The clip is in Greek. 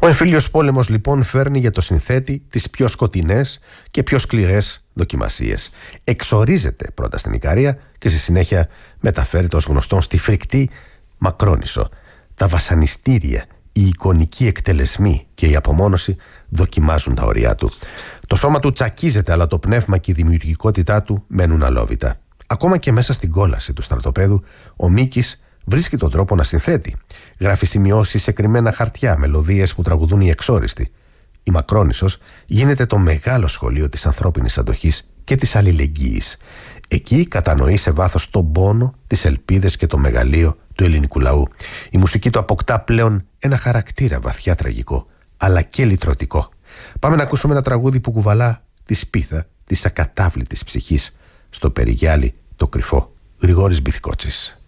Ο εμφύλιος πόλεμος λοιπόν φέρνει για το συνθέτη τις πιο σκοτεινές και πιο σκληρές δοκιμασίες. Εξορίζεται πρώτα στην Ικαρία και στη συνέχεια μεταφέρεται ως γνωστόν στη φρικτή Μακρόνησο. Τα βασανιστήρια, οι εικονικοί εκτελεσμοί και η απομόνωση δοκιμάζουν τα ωριά του. Το σώμα του τσακίζεται, αλλά το πνεύμα και η δημιουργικότητά του μένουν αλόβητα. Ακόμα και μέσα στην κόλαση του στρατοπέδου, ο Μίκης βρίσκει τον τρόπο να συνθέτει. Γράφει σημειώσεις σε κρυμμένα χαρτιά, μελωδίες που τραγουδούν οι εξόριστοι. Η Μακρόνησος γίνεται το μεγάλο σχολείο της ανθρώπινης αντοχής και της αλληλεγγύης. Εκεί κατανοεί σε βάθος τον πόνο, τις ελπίδες και το μεγαλείο του ελληνικού λαού. Η μουσική του αποκτά πλέον ένα χαρακτήρα βαθιά τραγικό, αλλά και λυτρωτικό. Πάμε να ακούσουμε ένα τραγούδι που κουβαλά τη σπίθα της ακατάβλητης ψυχής στο περιγιάλι το κρυφό. Γρηγόρης Μπιθικότσης.